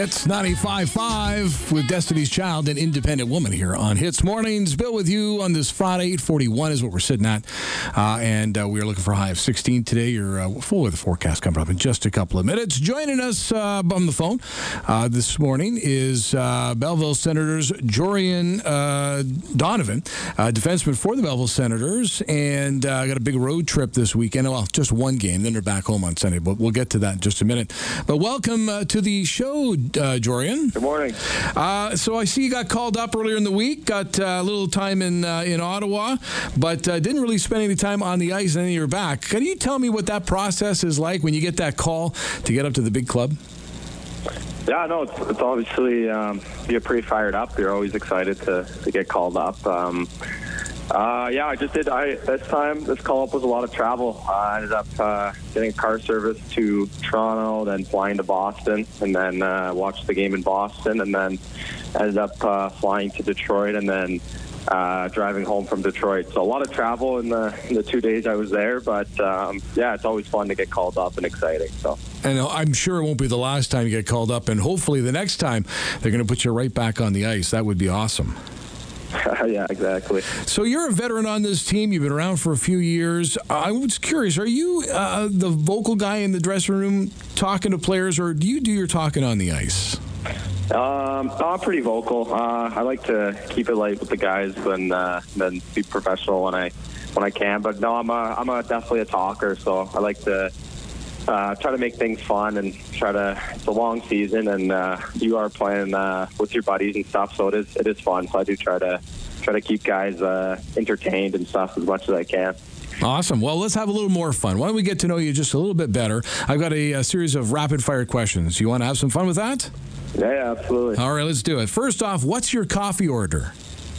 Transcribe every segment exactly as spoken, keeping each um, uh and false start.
It's ninety-five point five with Destiny's Child, an independent woman here on Hits Mornings. Bill with you on this Friday. eight forty-one is what we're sitting at. Uh, and uh, we are looking for a high of sixteen today. Your uh, full weather forecast coming up in just a couple of minutes. Joining us uh, on the phone uh, this morning is uh, Belleville Senators Jorian uh, Donovan, uh, defenseman for the Belleville Senators. And uh, got a big road trip this weekend. Well, just one game. Then they're back home on Sunday. But we'll get to that in just a minute. But welcome uh, to the show, Uh, Jorian. Good morning. Uh, so I see you got called up earlier in the week, got uh, a little time in uh, in Ottawa, but uh, didn't really spend any time on the ice, and then you're back. Can you tell me what that process is like when you get that call to get up to the big club? Yeah, no, it's, it's obviously, um, you're pretty fired up. You're always excited to, to get called up. Um, Uh, yeah, I just did. I this time, this call-up was a lot of travel. Uh, I ended up uh, getting a car service to Toronto, then flying to Boston, and then uh, watched the game in Boston, and then ended up uh, flying to Detroit, and then uh, driving home from Detroit. So a lot of travel in the in the two days I was there, but um, yeah, it's always fun to get called up and exciting. So. And I'm sure it won't be the last time you get called up, and hopefully the next time they're going to put you right back on the ice. That would be awesome. Yeah, exactly. So you're a veteran on this team. You've been around for a few years. I was curious, are you uh, the vocal guy in the dressing room talking to players, or do you do your talking on the ice? Um, no, I'm pretty vocal. Uh, I like to keep it light with the guys and uh, then be professional when I when I can. But no, I'm a, I'm a definitely a talker, so I like to Uh, try to make things fun and try to. It's a long season, and uh, you are playing uh, with your buddies and stuff, so it is it is fun. So I do try to try to keep guys uh, entertained and stuff as much as I can. Awesome. Well, let's have a little more fun. Why don't we get to know you just a little bit better? I've got a, a series of rapid fire questions. You want to have some fun with that? Yeah, yeah, absolutely. All right, let's do it. First off, what's your coffee order?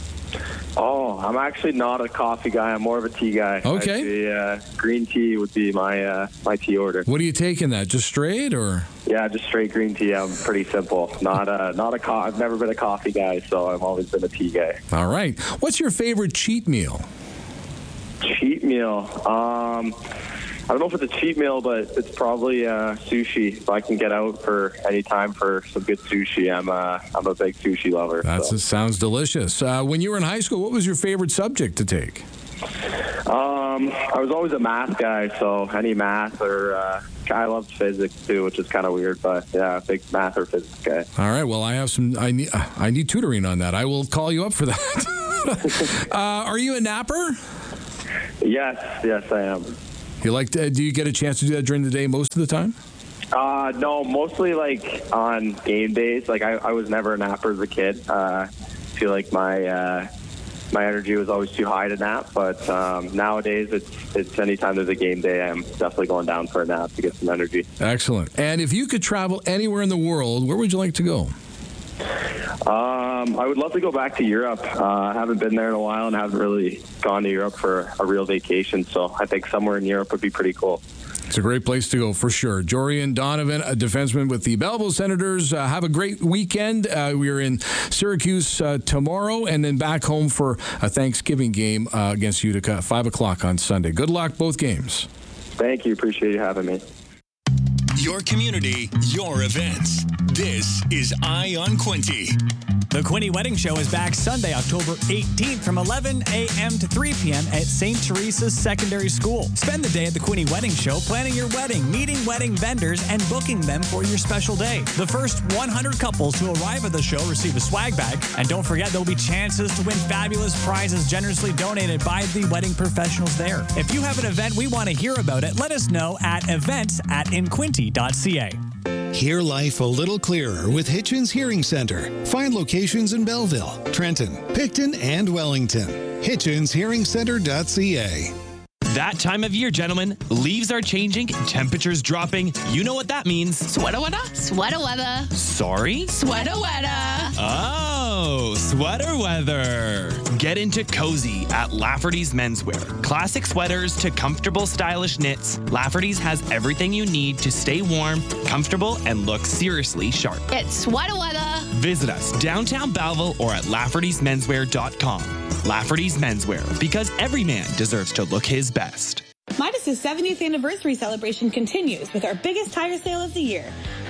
Oh, I'm actually not a coffee guy. I'm more of a tea guy. Okay. Actually, uh, green tea would be my uh, my tea order. What are you taking that? Just straight or? Yeah, just straight green tea. I'm pretty simple. Not a not a co- I've never been a coffee guy, so I've always been a tea guy. All right. What's your favorite cheat meal? Cheat meal. Um, I don't know if it's a cheat meal, but it's probably uh, sushi. If I can get out for any time for some good sushi, I'm a, I'm a big sushi lover. That so. sounds delicious. Uh, when you were in high school, what was your favorite subject to take? Um, I was always a math guy, so any math or uh, I loved physics too, which is kind of weird, but yeah, big math or physics guy. All right. Well, I have some. I need. I need tutoring on that. I will call you up for that. uh, are you a napper? Yes. Yes, I am. You like? To, do you get a chance to do that during the day most of the time? Uh, no, mostly like on game days. Like I, I was never a napper as a kid. Uh, I feel like my uh, my energy was always too high to nap. But um, nowadays, it's it's anytime there's a game day, I'm definitely going down for a nap to get some energy. Excellent. And if you could travel anywhere in the world, where would you like to go? Um, I would love to go back to Europe. Uh, I haven't been there in a while and haven't really gone to Europe for a real vacation. So I think somewhere in Europe would be pretty cool. It's a great place to go for sure. Jorian Donovan, a defenseman with the Belleville Senators. Uh, have a great weekend. Uh, we are in Syracuse uh, tomorrow and then back home for a Thanksgiving game uh, against Utica, five o'clock on Sunday. Good luck both games. Thank you. Appreciate you having me. Your community, your events. This is Eye on Quinte. The Quinte Wedding Show is back Sunday, October eighteenth from eleven a.m. to three p.m. at Saint Teresa's Secondary School. Spend the day at the Quinte Wedding Show planning your wedding, meeting wedding vendors, and booking them for your special day. The first one hundred couples who arrive at the show receive a swag bag. And don't forget, there'll be chances to win fabulous prizes generously donated by the wedding professionals there. If you have an event we want to hear about it, let us know at events at inquinte dot c a. Hear life a little clearer with Hitchens Hearing Center. Find locations in Belleville, Trenton, Picton, and Wellington. hitchens hearing center dot c a. That time of year, gentlemen. Leaves are changing, temperatures dropping. You know what that means. Sweater weather. Sweater weather. Sorry? Sweater weather. Oh, sweater weather. Get into cozy at Lafferty's Menswear. Classic sweaters to comfortable, stylish knits. Lafferty's has everything you need to stay warm, comfortable, and look seriously sharp. It's sweater weather. Visit us downtown Belleville or at laffertys menswear dot com. Lafferty's Menswear, because every man deserves to look his best. Midas' seventieth anniversary celebration continues with our biggest tire sale of the year.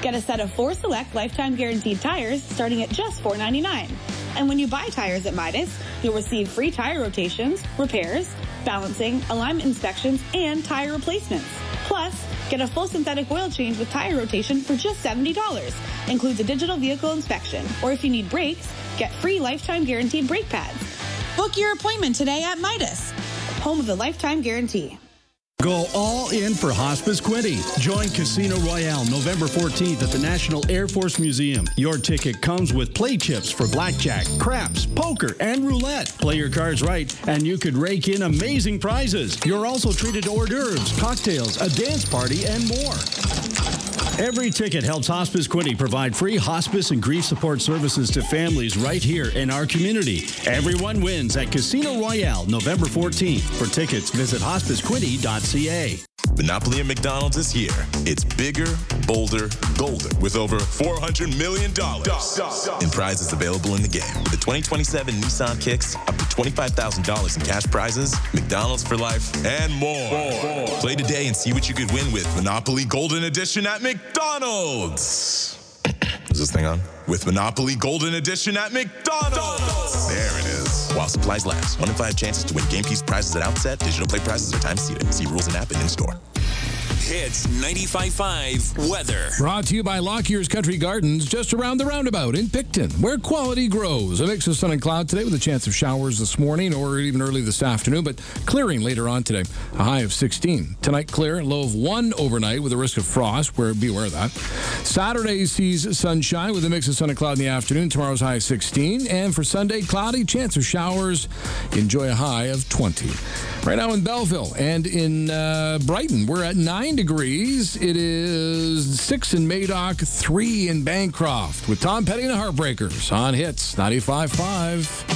Get a set of four select lifetime guaranteed tires starting at just four ninety-nine. And when you buy tires at Midas, you'll receive free tire rotations, repairs, balancing, alignment inspections, and tire replacements. Plus, get a full synthetic oil change with tire rotation for just seventy dollars. Includes a digital vehicle inspection. Or if you need brakes, get free lifetime guaranteed brake pads. Book your appointment today at Midas, home of the lifetime guarantee. Go all in for Hospice Quinte. Join Casino Royale November fourteenth at the National Air Force Museum. Your ticket comes with play chips for blackjack, craps, poker, and roulette. Play your cards right, and you could rake in amazing prizes. You're also treated to hors d'oeuvres, cocktails, a dance party, and more. Every ticket helps Hospice Quinte provide free hospice and grief support services to families right here in our community. Everyone wins at Casino Royale November fourteenth. For tickets, visit hospice quinte dot c a. Monopoly at McDonald's is here. It's bigger, bolder, golder with over four hundred million dollars in prizes available in the game. With the twenty twenty-seven Nissan Kicks, up to twenty-five thousand dollars in cash prizes, McDonald's for life, and more. more. Play today and see what you could win with Monopoly Golden Edition at McDonald's. Is this thing on? With Monopoly Golden Edition at McDonald's. There it is. While supplies last. One in five chances to win game piece prizes at outset. Digital play prizes are time seated. See rules and app and in-store. Hits ninety-five point five weather. Brought to you by Lockyear's Country Gardens, just around the roundabout in Picton, where quality grows. A mix of sun and cloud today with a chance of showers this morning or even early this afternoon, but clearing later on today. A high of sixteen. Tonight, clear, low of one overnight with a risk of frost. Where be aware of that. Saturday sees sunshine with a mix of sun and cloud in the afternoon. Tomorrow's high of sixteen. And for Sunday, cloudy, chance of showers. Enjoy a high of twenty. Right now in Belleville and in uh, Brighton, we're at nine degrees. It is six in Madoc, three in Bancroft. With Tom Petty and the Heartbreakers on Hits ninety-five point five.